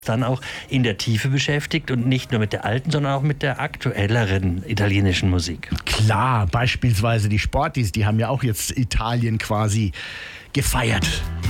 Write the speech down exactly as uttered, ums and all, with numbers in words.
dann auch in der Tiefe beschäftigt und nicht nur mit der alten, sondern auch mit der aktuelleren italienischen Musik. Klar, beispielsweise die Sportis, die haben ja auch jetzt Italien quasi gefeiert.